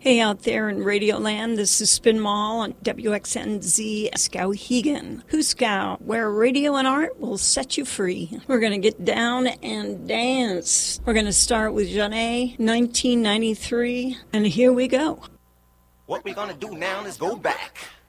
Hey, out there in Radioland, this is Spin Mall on WXNZ Skowhegan. Huskow, where radio and art will set you free. We're going to get down and dance. We're going to start with Jeanne, 1993, and here we go. What we're going to do now is go back.